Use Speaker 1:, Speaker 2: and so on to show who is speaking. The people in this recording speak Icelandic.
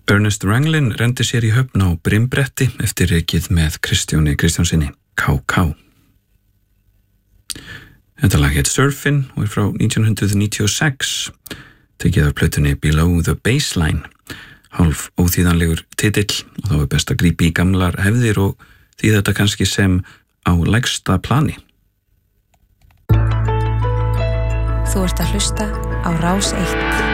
Speaker 1: Ernest Ranglin renndi sér í höfn á brimbretti eftir rekið með Kristjáni Kristjánsinni, K.K. Þetta lag heit Surfin og frá 1996, tekið af plötunni Below the Baseline, hálf óþýðanlegur titill og þá best að grípa í gamlar hefðir og því þetta kannski sem á lægsta plani.
Speaker 2: Þú ert að hlusta á Rás 1.